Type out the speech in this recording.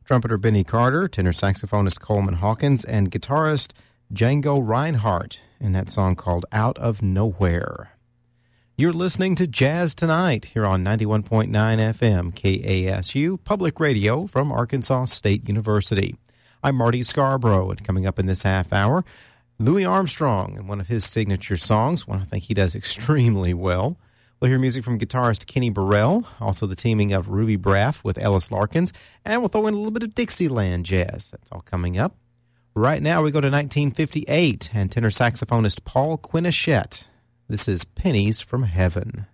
trumpeter Benny Carter, tenor saxophonist Coleman Hawkins, and guitarist Django Reinhardt in that song called Out of Nowhere. You're listening to Jazz Tonight here on 91.9 FM KASU, public radio from Arkansas State University. I'm Marty Scarborough, and coming up in this half hour, Louis Armstrong and one of his signature songs, one I think he does extremely well. We'll hear music from guitarist Kenny Burrell, also the teaming of Ruby Braff with Ellis Larkins, and we'll throw in a little bit of Dixieland jazz. That's all coming up. Right now we go to 1958 and tenor saxophonist Paul Quinichette. This is Pennies from Heaven.